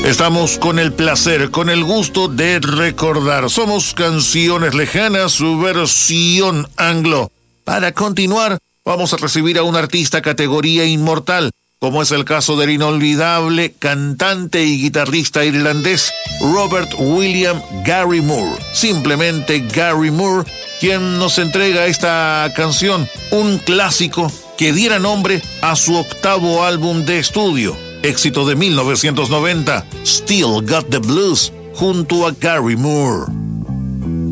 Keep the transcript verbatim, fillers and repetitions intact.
Estamos con el placer, con el gusto de recordar. Somos Canciones Lejanas, su versión anglo. Para continuar, vamos a recibir a un artista categoría inmortal, como es el caso del inolvidable cantante y guitarrista irlandés Robert William Gary Moore. Simplemente Gary Moore, quien nos entrega esta canción, un clásico que diera nombre a su octavo álbum de estudio. Éxito de mil novecientos noventa, Still Got the Blues, junto a Gary Moore.